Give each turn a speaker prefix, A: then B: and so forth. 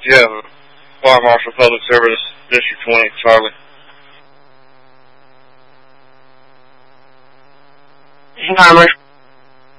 A: Yeah, Fire Marshal Public Service, District 20, Charlie.
B: Hammer.